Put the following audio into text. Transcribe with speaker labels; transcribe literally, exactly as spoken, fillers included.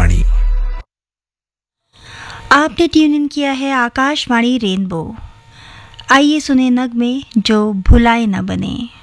Speaker 1: आकाशवाणी।
Speaker 2: आपने tune in किया है आकाशवाणी रेनबो। आइए सुने नगमे जो भुलाए न बने।